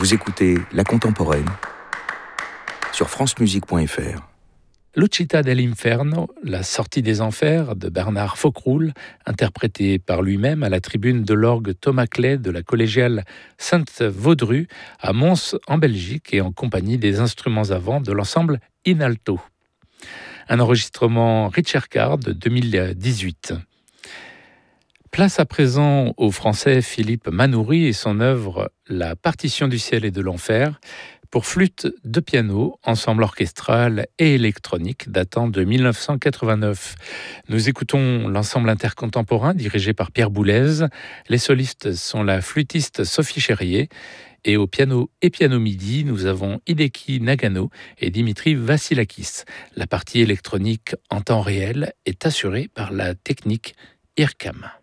Vous écoutez La Contemporaine sur francemusique.fr. L'Uscita dell'Inferno, la sortie des enfers de Bernard Faucroul, interprété par lui-même à la tribune de l'orgue Thomas Clay de la collégiale Sainte-Vaudru à Mons en Belgique et en compagnie des instruments à vent de l'ensemble Inalto. Un enregistrement Richard Carr de 2018. Place à présent au français Philippe Manoury et son œuvre La partition du ciel et de l'enfer, pour flûte de piano, ensemble orchestral et électronique datant de 1989. Nous écoutons l'ensemble intercontemporain dirigé par Pierre Boulez. Les solistes sont la flûtiste Sophie Cherrier et au piano et piano midi, nous avons Hideki Nagano et Dimitri Vassilakis. La partie électronique en temps réel est assurée par la technique IRCAM.